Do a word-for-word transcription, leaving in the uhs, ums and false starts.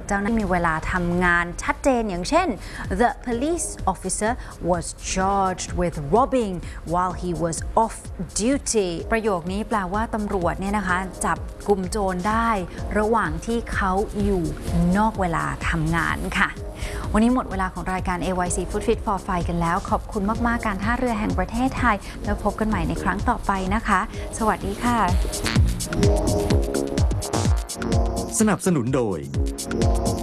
เจ้าหน้าที่มีเวลาทำงานชัดเจนอย่างเช่น the police officer was charged with robbing while he was off duty ประโยคนี้แปลว่าตำรวจเนี่ยนะคะจับกุมโจรได้ระหว่างที่เขาอยู่นอกเวลาทำงานค่ะวันนี้หมดเวลาของรายการ เอ วาย ซี Food Fit for Fun กันแล้วขอบคุณมากๆการท่าเรือแห่งประเทศไทยแล้วพบกันใหม่ในครั้งต่อไปนะคะสวัสดีค่ะสนับสนุนโดย